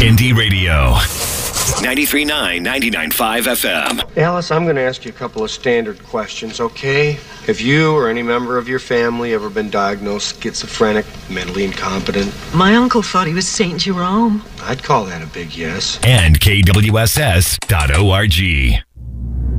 Indie Radio. 93.9, 99.5 FM. Alice, I'm going to ask you a couple of standard questions, okay? Have you or any member of your family ever been diagnosed schizophrenic, mentally incompetent? My uncle thought he was St. Jerome. I'd call that a big yes. And KWSS.org.